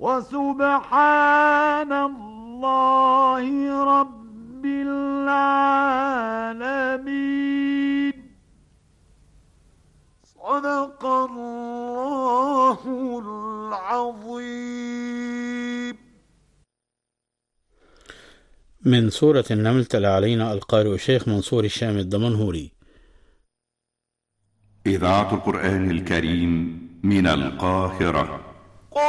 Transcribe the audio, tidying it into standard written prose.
وسبحان الله رب العالمين. صدق الله العظيم. من سورة النمل تلا علينا القارئ الشيخ منصور الشام الدمنهوري. إذاعة القرآن الكريم من القاهرة.